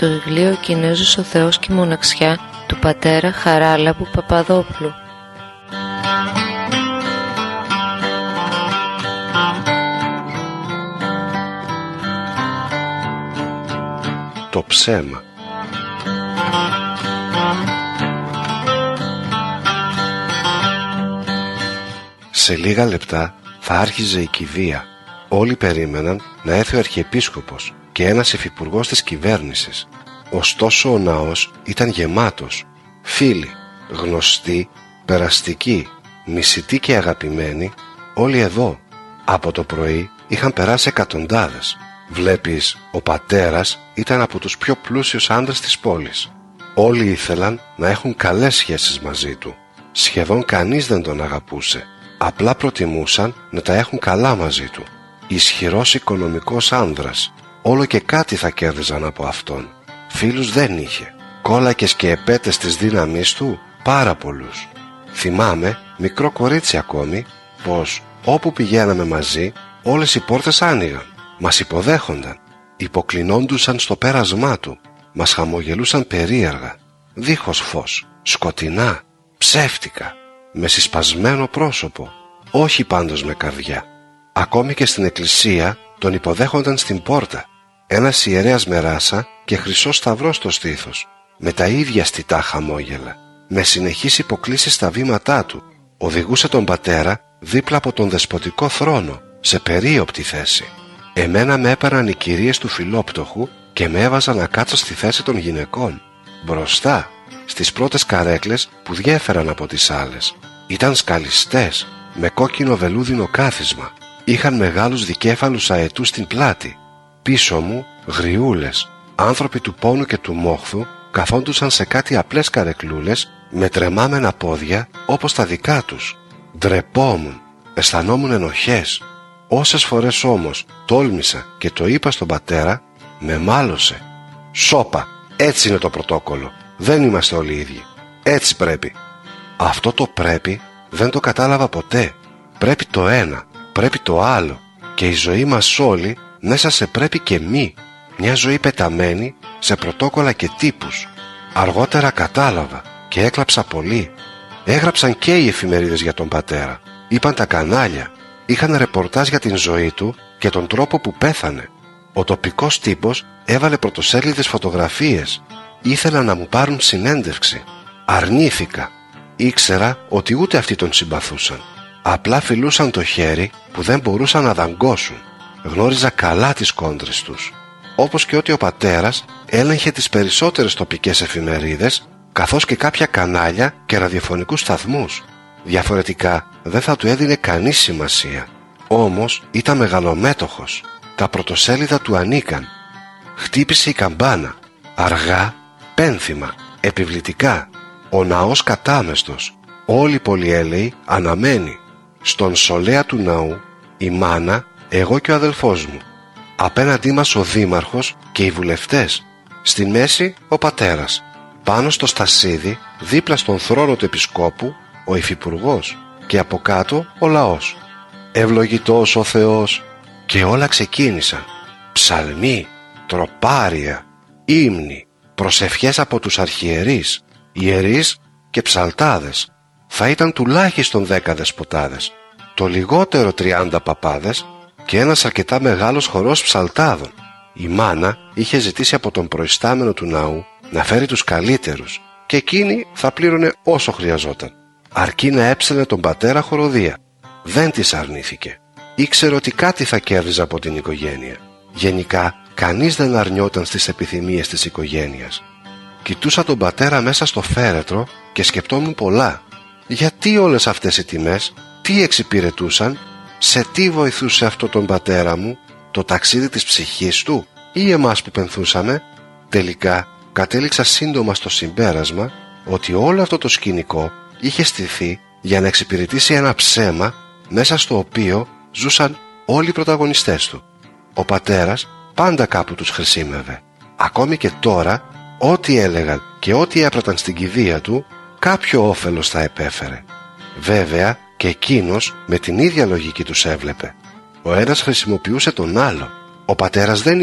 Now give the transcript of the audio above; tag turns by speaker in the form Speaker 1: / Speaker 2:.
Speaker 1: Το βιβλίο «Ο Κινέζος ο Θεός και η Μοναξιά» του πατέρα Χαράλαμπου Παπαδόπουλου.
Speaker 2: Το ψέμα. Σε λίγα λεπτά θα άρχιζε η κηδεία. Όλοι περίμεναν να έρθει ο Αρχιεπίσκοπος και ένας υφυπουργός της κυβέρνησης. Ωστόσο ο ναός ήταν γεμάτος. Φίλοι, γνωστοί, περαστικοί, μισητοί και αγαπημένοι, όλοι εδώ. Από το πρωί είχαν περάσει εκατοντάδες. Βλέπεις, ο πατέρας ήταν από τους πιο πλούσιους άντρες της πόλης. Όλοι ήθελαν να έχουν καλές σχέσεις μαζί του. Σχεδόν κανείς δεν τον αγαπούσε. Απλά προτιμούσαν να τα έχουν καλά μαζί του. Ισχυρός οικονομικός άνδρας. Όλο και κάτι θα κέρδιζαν από αυτόν. Φίλους δεν είχε. Κόλακες και επέτες της δύναμής του, πάρα πολλούς. Θυμάμαι, μικρό κορίτσι ακόμη, πως όπου πηγαίναμε μαζί, όλες οι πόρτες άνοιγαν. Μας υποδέχονταν. Υποκλεινόντουσαν στο πέρασμά του. Μας χαμογελούσαν περίεργα. Δίχως φως. Σκοτεινά. Ψεύτικα. Με συσπασμένο πρόσωπο. Όχι πάντως με καρδιά. Ακόμη και στην εκκλησία τον υποδέχονταν στην πόρτα. Ένας ιερέας με ράσα και χρυσό σταυρό στο στήθος. Με τα ίδια στιτά χαμόγελα. Με συνεχείς υποκλίσεις στα βήματά του. Οδηγούσε τον πατέρα δίπλα από τον δεσποτικό θρόνο, σε περίοπτη θέση. Εμένα με έπαιρναν οι κυρίες του φιλόπτωχου και με έβαζαν να κάτσω στη θέση των γυναικών. Μπροστά, στις πρώτες καρέκλες που διέφεραν από τις άλλες. Ήταν σκαλιστές, με κόκκινο βελούδινο κάθισμα. Είχαν μεγάλους δικέφαλους αετούς στην πλάτη. Πίσω μου, γριούλες, άνθρωποι του πόνου και του μόχθου, καθόντουσαν σε κάτι απλές καρεκλούλες με τρεμάμενα πόδια όπως τα δικά τους. Ντρεπόμουν, αισθανόμουν ενοχές. Όσες φορές όμως τόλμησα και το είπα στον πατέρα, με μάλωσε. Σώπα, έτσι είναι το πρωτόκολλο. Δεν είμαστε όλοι ίδιοι. Έτσι πρέπει. Αυτό το πρέπει δεν το κατάλαβα ποτέ. Πρέπει το ένα, πρέπει το άλλο. Και η ζωή μας όλοι μέσα σε πρέπει και μη. Μια ζωή πεταμένη σε πρωτόκολλα και τύπους. Αργότερα κατάλαβα και έκλαψα πολύ. Έγραψαν και οι εφημερίδες για τον πατέρα. Είπαν τα κανάλια. Είχαν ρεπορτάζ για την ζωή του και τον τρόπο που πέθανε. Ο τοπικός τύπος έβαλε πρωτοσέλιδες φωτογραφίες. Ήθελαν να μου πάρουν συνέντευξη. Αρνήθηκα. Ήξερα ότι ούτε αυτοί τον συμπαθούσαν. Απλά φιλούσαν το χέρι που δεν μπορούσαν να δαγκώσουν. Γνώριζα καλά τις κόντρες τους. Όπως και ότι ο πατέρας έλεγχε τις περισσότερες τοπικές εφημερίδες, καθώς και κάποια κανάλια και ραδιοφωνικούς σταθμούς. Διαφορετικά δεν θα του έδινε κανείς σημασία. Όμως ήταν μεγαλομέτωχος. Τα πρωτοσέλιδα του ανήκαν. Χτύπησε η καμπάνα. Αργά, πένθυμα, επιβλητικά. Ο ναός κατάμεστος. Όλη η πολυέλαιοι αναμένη. Στον σολέα του ναού η μάνα, εγώ και ο αδελφός μου. Απέναντί μας ο δήμαρχος και οι βουλευτές. Στη μέση ο πατέρας. Πάνω στο στασίδι, δίπλα στον θρόνο του επισκόπου, ο υφυπουργός. Και από κάτω ο λαός. Ευλογητός ο Θεός. Και όλα ξεκίνησαν. Ψαλμοί, τροπάρια, ύμνοι, προσευχές από τους αρχιερείς, ιερείς και ψαλτάδες. Θα ήταν τουλάχιστον 10 δεσποτάδες, το λιγότερο 30 παπάδες και ένας αρκετά μεγάλος χορός ψαλτάδων. Η μάνα είχε ζητήσει από τον προϊστάμενο του ναού να φέρει τους καλύτερους και εκείνη θα πλήρωνε όσο χρειαζόταν, αρκεί να έψελνε τον πατέρα χοροδία. Δεν της αρνήθηκε. Ήξερε ότι κάτι θα κέρδιζε από την οικογένεια. Γενικά, κανείς δεν αρνιόταν στις επιθυμίες της οικογένειας. Κοιτούσα τον πατέρα μέσα στο φέρετρο και σκεπτόμουν πολλά. Γιατί όλες αυτές οι τιμές, τι εξυπηρετούσαν, σε τι βοηθούσε αυτό τον πατέρα μου, το ταξίδι της ψυχής του ή εμάς που πενθούσαμε? Τελικά κατέληξα σύντομα στο συμπέρασμα ότι όλο αυτό το σκηνικό είχε στηθεί για να εξυπηρετήσει ένα ψέμα μέσα στο οποίο ζούσαν όλοι οι πρωταγωνιστές του. Ο πατέρας πάντα κάπου τους χρησίμευε. Ακόμη και τώρα, ό,τι έλεγαν και ό,τι έπραταν στην κηδεία του, κάποιο όφελος θα επέφερε. Βέβαια και εκείνος με την ίδια λογική τους έβλεπε. Ο ένας χρησιμοποιούσε τον άλλο. Ο πατέρας δεν